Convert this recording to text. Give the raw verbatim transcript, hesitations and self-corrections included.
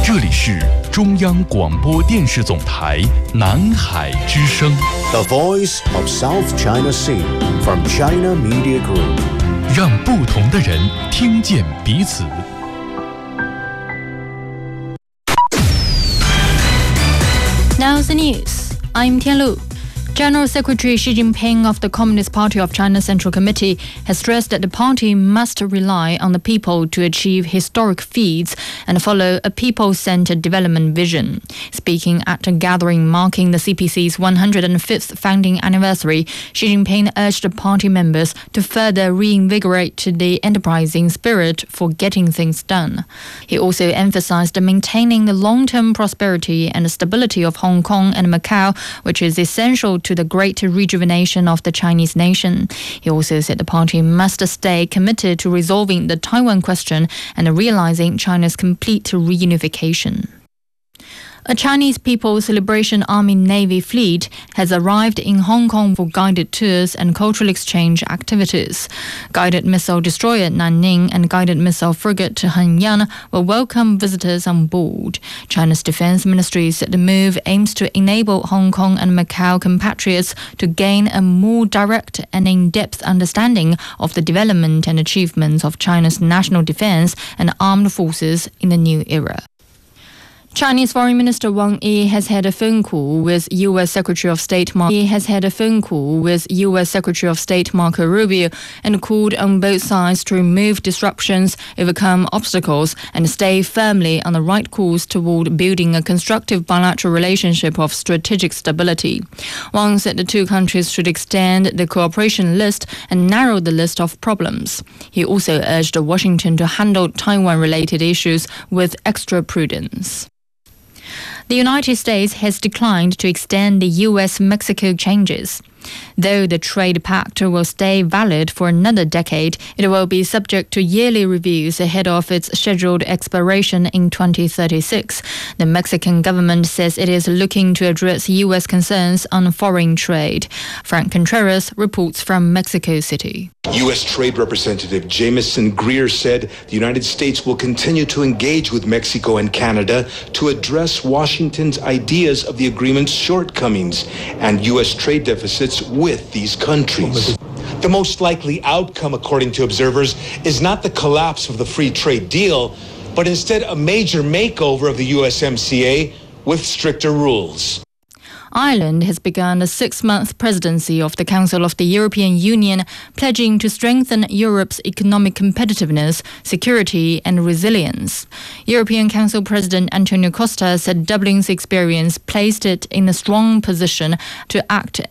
这里是中央广播电视总台南海之声 The Voice of South China Sea from China Media Group， 让不同的人听见彼此。 Now the news. I'm Tian Lu. General Secretary Xi Jinping of the Communist Party of China Central Committee has stressed that the party must rely on the people to achieve historic feats and follow a people-centered development vision. Speaking at a gathering marking the C P C's one hundred fifth founding anniversary, Xi Jinping urged the party members to further reinvigorate the enterprising spirit for getting things done. He also emphasized maintaining the long-term prosperity and stability of Hong Kong and Macau, which is essential to the great rejuvenation of the Chinese nation. He also said the party must stay committed to resolving the Taiwan question and realizing China's complete reunification. A Chinese People's Liberation Army Navy fleet has arrived in Hong Kong for guided tours and cultural exchange activities. Guided missile destroyer Nanning and guided missile frigate Hengyan will welcome visitors on board. China's Defense Ministry said the move aims to enable Hong Kong and Macau compatriots to gain a more direct and in-depth understanding of the development and achievements of China's national defense and armed forces in the new era. Chinese Foreign Minister Wang Yi has had a phone call with U S Secretary of State Marco He has had a phone call with U S Secretary of State Marco Rubio and called on both sides to remove disruptions, overcome obstacles, and stay firmly on the right course toward building a constructive bilateral relationship of strategic stability. Wang said the two countries should extend the cooperation list and narrow the list of problems. He also urged Washington to handle Taiwan-related issues with extra prudence. The United States has declined to extend the U S Mexico changes. Though the trade pact will stay valid for another decade, it will be subject to yearly reviews ahead of its scheduled expiration in twenty thirty-six. The Mexican government says it is looking to address U S concerns on foreign trade. Frank Contreras reports from Mexico City. U S Trade Representative Jameson Greer said the United States will continue to engage with Mexico and Canada to address Washington's ideas of the agreement's shortcomings and U S trade deficits with these countries. The most likely outcome, according to observers, is not the collapse of the free trade deal, but instead a major makeover of the U S M C A with stricter rules. Ireland has begun a six-month presidency of the Council of the European Union, pledging to strengthen Europe's economic competitiveness, security and resilience. European Council President Antonio Costa said Dublin's experience placed it in a strong position to act